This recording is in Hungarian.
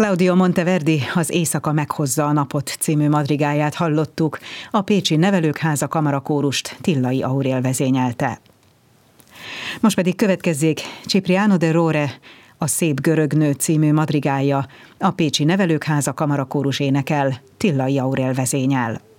Claudio Monteverdi az Éjszaka meghozza a napot című madrigáját hallottuk, a Pécsi Nevelőkháza Kamarakórust Tillai Aurél vezényelte. Most pedig következzék Cipriano de Rore, a Szép görög nő című madrigája, a Pécsi Nevelőkháza Kamarakórus énekel, Tillai Aurél vezényel.